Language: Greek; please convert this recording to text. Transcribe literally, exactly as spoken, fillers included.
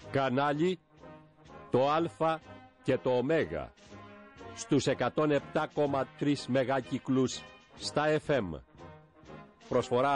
Κανάλι το Α και το Ω στους εκατόν επτά κόμμα τρία μεγάκυκλους στα εφ εμ. Προσφορά